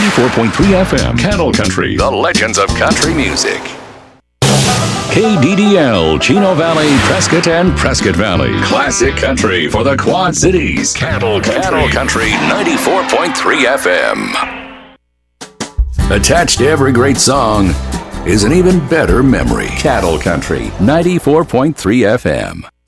94.3 FM, Cattle Country, the legends of country music. KDDL, Chino Valley, Prescott, and Prescott Valley. Classic country for the Quad Cities. Cattle Country, 94.3 FM. Attached to every great song is an even better memory. Cattle Country, 94.3 FM.